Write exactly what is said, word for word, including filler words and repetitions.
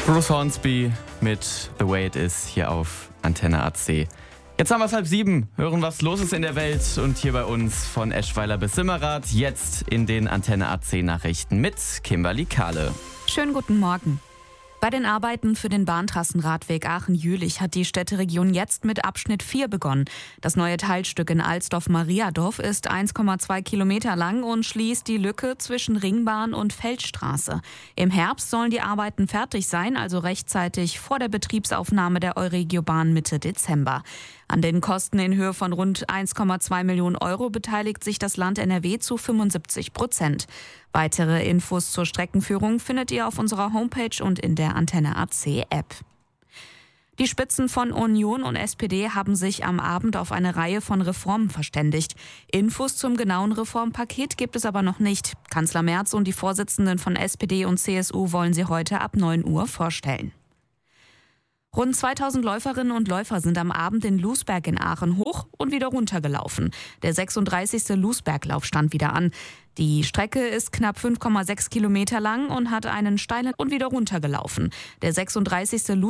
Bruce Hornsby mit The Way It Is hier auf Antenne A C. Jetzt haben wir es halb sieben, hören, was los ist in der Welt und hier bei uns von Eschweiler bis Simmerath, jetzt in den Antenne A C Nachrichten mit Kimberly Kahle. Schönen guten Morgen. Bei den Arbeiten für den Bahntrassenradweg Aachen-Jülich hat die Städteregion jetzt mit Abschnitt vier begonnen. Das neue Teilstück in Alsdorf-Mariadorf ist eins Komma zwei Kilometer lang und schließt die Lücke zwischen Ringbahn und Feldstraße. Im Herbst sollen die Arbeiten fertig sein, also rechtzeitig vor der Betriebsaufnahme der Euregiobahn Mitte Dezember. An den Kosten in Höhe von rund eins Komma zwei Millionen Euro beteiligt sich das Land N R W zu fünfundsiebzig Prozent. Weitere Infos zur Streckenführung findet ihr auf unserer Homepage und in der Antenne A C App. Die Spitzen von Union und S P D haben sich am Abend auf eine Reihe von Reformen verständigt. Infos zum genauen Reformpaket gibt es aber noch nicht. Kanzler Merz und die Vorsitzenden von S P D und C S U wollen sie heute ab neun Uhr vorstellen. Rund zweitausend Läuferinnen und Läufer sind am Abend in Lousberg in Aachen hoch und wieder runtergelaufen. Der sechsunddreißigste Lousberglauf stand wieder an. Die Strecke ist knapp fünf Komma sechs Kilometer lang und hat einen steilen und wieder runtergelaufen. Der sechsunddreißigste